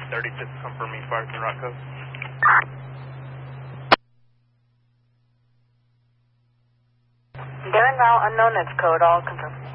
36, confirming fire to rock coast. Darren Val, unknown, it's code, all confirmed.